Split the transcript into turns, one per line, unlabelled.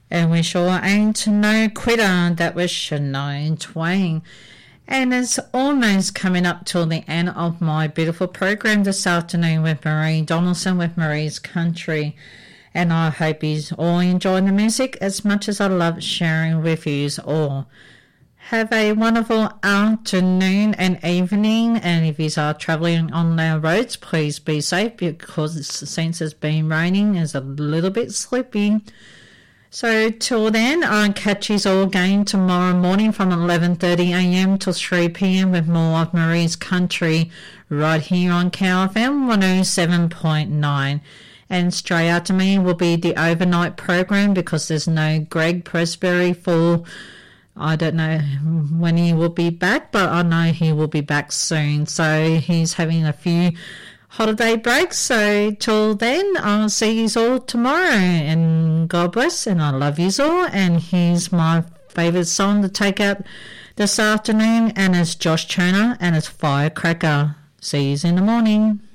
And we sure ain't no quitter. That was Shania Twain. And it's almost coming up till the end of my beautiful program this afternoon with Marie Donaldson with Marie's Country. And I hope you all enjoy the music as much as I love sharing with you all. Have a wonderful afternoon and evening. And if you are travelling on our roads, please be safe because since it's been raining, it's a little bit slippy. So till then, I'll catch you all again tomorrow morning from 11:30 a.m. till 3 p.m. with more of Marie's Country right here on KFM 107.9. And straight after me will be the overnight program because there's no Greg Presbury for, I don't know when he will be back, but I know he will be back soon. So he's having a few holiday breaks. So till then, I'll see you all tomorrow. And God bless, and I love you all. And here's my favourite song to take out this afternoon, and it's Josh Turner, and it's Firecracker. See you in the morning.